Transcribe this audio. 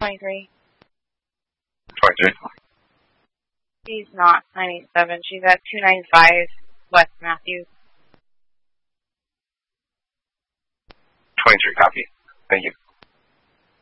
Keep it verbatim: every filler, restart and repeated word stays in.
twenty-three. twenty-three. She's not ninety-seven. She's at two ninety-five West Matthews. twenty-three, copy. Thank you.